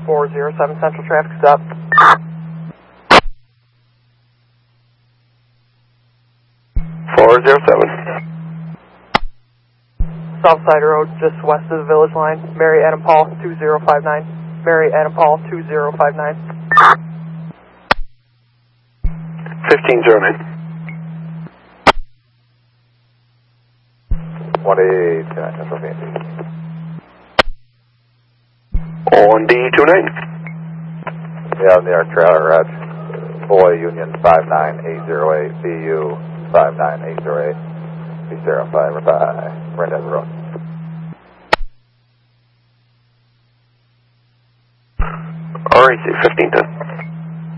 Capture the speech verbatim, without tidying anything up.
four zero seven Central traffic stop. four zero seven. Southside Road, just west of the village line. Mary Adam Paul, two zero five nine. Mary Adam Paul, two zero five nine. fifteen zero nine. one eight two nine, Central V and D. On D two nine. Yeah, near trailer at Boy Union five nine eight zero eight, B U five nine eight zero eight, B zero five, bye. Rendez Road. R A C fifteen ten.